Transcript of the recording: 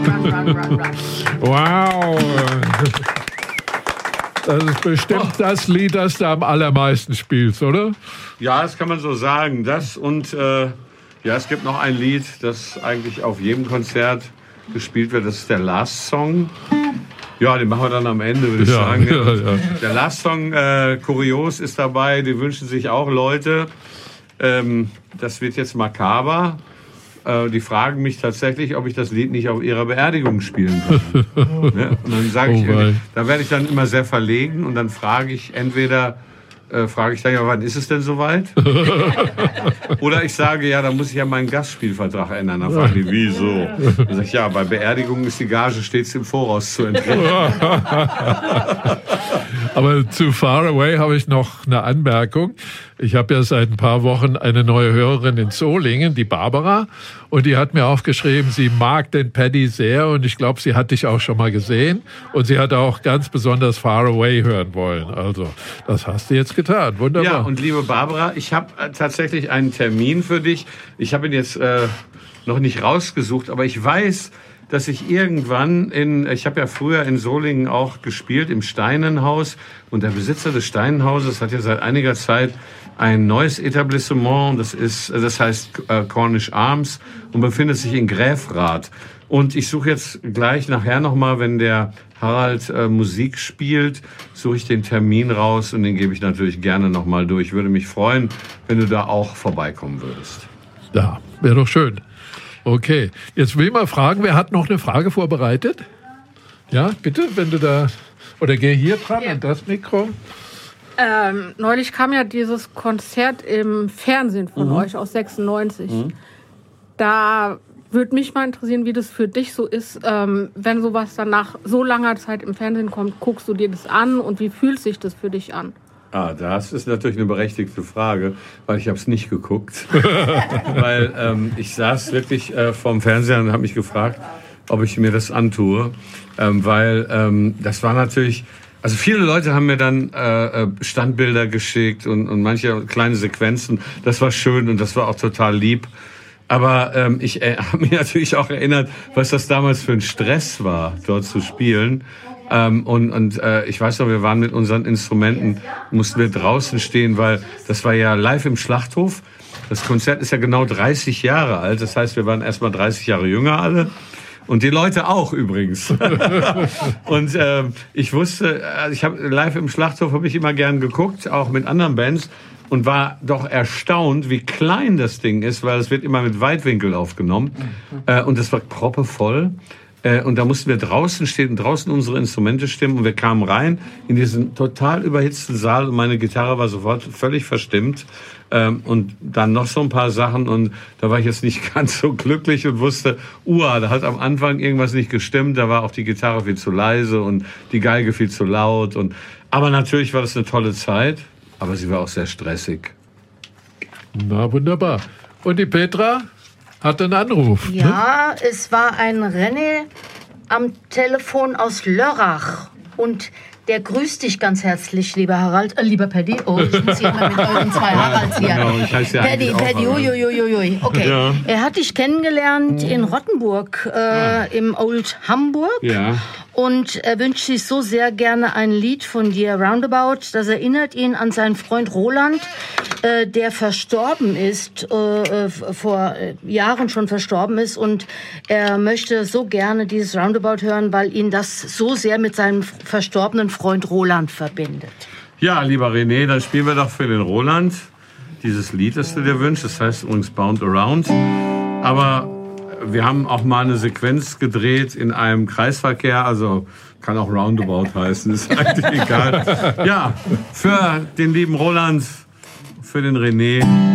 run. Wow. Das ist bestimmt das Lied, das du am allermeisten spielst, oder? Ja, das kann man so sagen. Das und es gibt noch ein Lied, das eigentlich auf jedem Konzert gespielt wird. Das ist der Last Song. Ja, den machen wir dann am Ende, würde ich sagen. Ja. Der Last Song, kurios, ist dabei. Die wünschen sich auch Leute. Das wird jetzt makaber. Die fragen mich tatsächlich, ob ich das Lied nicht auf ihrer Beerdigung spielen kann. Ja, und dann sage ich, da werde ich dann immer sehr verlegen und dann frage ich entweder, ja, wann ist es denn soweit? Oder ich sage, ja, da muss ich ja meinen Gastspielvertrag ändern. Dann fragen die, wieso? Dann sage ich, ja, bei Beerdigungen ist die Gage stets im Voraus zu entrichten. Aber zu Far Away habe ich noch eine Anmerkung. Ich habe ja seit ein paar Wochen eine neue Hörerin in Solingen, die Barbara. Und die hat mir aufgeschrieben, sie mag den Paddy sehr. Und ich glaube, sie hat dich auch schon mal gesehen. Und sie hat auch ganz besonders Far Away hören wollen. Also, das hast du jetzt getan. Wunderbar. Ja, und liebe Barbara, ich habe tatsächlich einen Termin für dich. Ich habe ihn jetzt noch nicht rausgesucht, aber ich weiß, dass ich irgendwann ich habe ja früher in Solingen auch gespielt, im Steinenhaus. Und der Besitzer des Steinenhauses hat ja seit einiger Zeit ein neues Etablissement. Das heißt Cornish Arms und befindet sich in Gräfrath. Und ich suche jetzt gleich nachher nochmal, wenn der Harald Musik spielt, suche ich den Termin raus und den gebe ich natürlich gerne nochmal durch. Ich würde mich freuen, wenn du da auch vorbeikommen würdest. Ja, wäre doch schön. Okay, jetzt will ich mal fragen, wer hat noch eine Frage vorbereitet? Ja, bitte, wenn du da... Oder geh hier dran an das Mikro. Neulich kam ja dieses Konzert im Fernsehen von euch aus 96. Da würde mich mal interessieren, wie das für dich so ist, wenn sowas dann nach so langer Zeit im Fernsehen kommt. Guckst du dir das an und wie fühlt sich das für dich an? Das ist natürlich eine berechtigte Frage, weil ich habe es nicht geguckt. Weil ich saß wirklich vorm Fernseher und habe mich gefragt, ob ich mir das antue. Weil das war natürlich... Also viele Leute haben mir dann Standbilder geschickt und manche kleine Sequenzen. Das war schön und das war auch total lieb. Aber ich habe mich natürlich auch erinnert, was das damals für ein Stress war, dort zu spielen. Ich weiß noch, wir waren mit unseren Instrumenten, mussten wir draußen stehen, weil das war ja live im Schlachthof. Das Konzert ist ja genau 30 Jahre alt. Das heißt, wir waren erst mal 30 Jahre jünger alle. Und die Leute auch übrigens. Und ich wusste, ich habe live im Schlachthof habe ich immer gern geguckt, auch mit anderen Bands. Und war doch erstaunt, wie klein das Ding ist, weil es wird immer mit Weitwinkel aufgenommen. Und das war proppevoll. Und da mussten wir draußen stehen und draußen unsere Instrumente stimmen. Und wir kamen rein in diesen total überhitzten Saal und meine Gitarre war sofort völlig verstimmt. Und dann noch so ein paar Sachen und da war ich jetzt nicht ganz so glücklich und wusste, da hat am Anfang irgendwas nicht gestimmt. Da war auch die Gitarre viel zu leise und die Geige viel zu laut. Aber natürlich war das eine tolle Zeit, aber sie war auch sehr stressig. Na, wunderbar. Und die Petra hat einen Anruf. Ja, es war ein René am Telefon aus Lörrach und der grüßt dich ganz herzlich, lieber Harald, lieber Paddy. Oh, ich muss hier mal mit euren zwei Haralds hier. Genau, ich heiße ja Paddy, uiuiui. Okay, ja. Er hat dich kennengelernt in Rottenburg, im Old Hamburg. Ja. Und er wünscht sich so sehr gerne ein Lied von dir, Roundabout. Das erinnert ihn an seinen Freund Roland, der verstorben ist, vor Jahren schon verstorben ist. Und er möchte so gerne dieses Roundabout hören, weil ihn das so sehr mit seinem verstorbenen Freund Roland verbindet. Ja, lieber René, dann spielen wir doch für den Roland dieses Lied, das du dir wünschst. Das heißt übrigens Bound Around. Aber wir haben auch mal eine Sequenz gedreht in einem Kreisverkehr, also kann auch Roundabout heißen, ist eigentlich egal. Ja, für den lieben Roland, für den René.